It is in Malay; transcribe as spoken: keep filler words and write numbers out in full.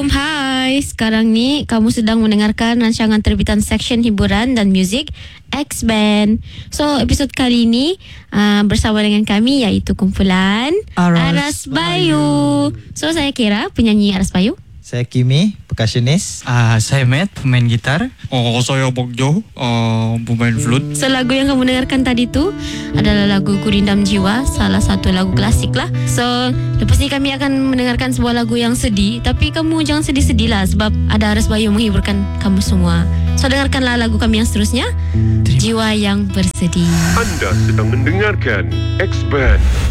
Hai, sekarang ni kamu sedang mendengarkan rancangan terbitan Seksyen Hiburan dan Muzik X-Band. So, episod kali ini uh, bersama dengan kami iaitu kumpulan Aras, Aras Bayu. So, saya Kira, penyanyi Aras Bayu. Saya Kimi, percussionist. Uh, saya Matt, pemain gitar. Oh, saya Bogjo, uh, pemain flute. So, lagu yang kamu dengarkan tadi tu adalah lagu Gurindam Jiwa, salah satu lagu klasik lah. So, lepas ni kami akan mendengarkan sebuah lagu yang sedih. Tapi kamu jangan sedih-sedih lah, sebab ada Aras Bayu menghiburkan kamu semua. So, dengarkanlah lagu kami yang seterusnya, Jiwa yang Bersedih. Anda sedang mendengarkan X-Band.